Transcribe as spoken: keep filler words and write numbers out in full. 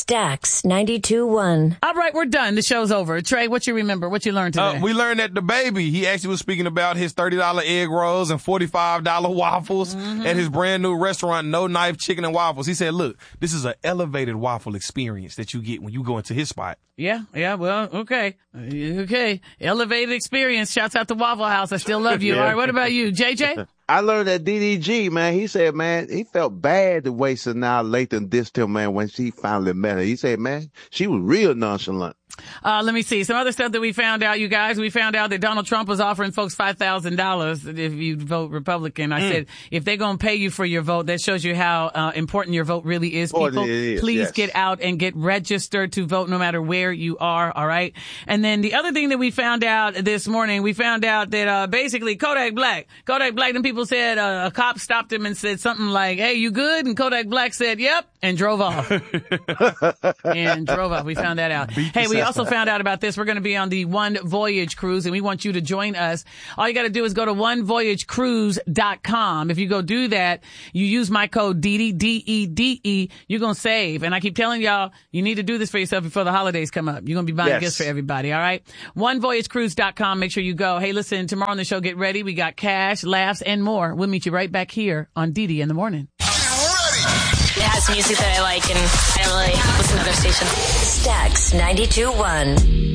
Stax ninety-two one. All right, we're done. The show's over. Trey, what you remember? What you learned today? Uh, we learned that the baby, he actually was speaking about his thirty dollar egg rolls and forty-five dollar waffles mm-hmm. at his brand new restaurant, No Knife Chicken and Waffles. He said, look, this is an elevated waffle experience that you get when you go into his spot. Yeah, yeah, well, okay. Okay. Elevated experience. Shouts out to Waffle House. I still love you. Yeah. All right, what about you, J J? I learned that D D G, man, he said, man, he felt bad the way Sanaa Lathan dissed him, man, when she finally met her. He said, man, she was real nonchalant. Uh, let me see. Some other stuff that we found out, you guys. We found out that Donald Trump was offering folks five thousand dollars if you vote Republican. I mm. said, if they're going to pay you for your vote, that shows you how uh, important your vote really is. People, is, please yes. get out and get registered to vote no matter where you are. All right. And then the other thing that we found out this morning, we found out that uh, basically Kodak Black, Kodak Black, and people said uh, a cop stopped him and said something like, hey, you good? And Kodak Black said, yep, and drove off. and drove off. We found that out. Beat hey, we also found out about this. We're going to be on the One Voyage cruise, and we want you to join us. All you got to do is go to one voyage cruise dot com. If you go do that, you use my code D D, D E D E, you're going to save. And I keep telling y'all, you need to do this for yourself before the holidays come up. You're going to be buying yes. gifts for everybody, all right? one voyage cruise dot com. Make sure you go. Hey, listen, tomorrow on the show, get ready. We got cash, laughs, and more. We'll meet you right back here on D D in the morning. It has music that I like, and I don't really listen to other stations. Stax ninety-two one.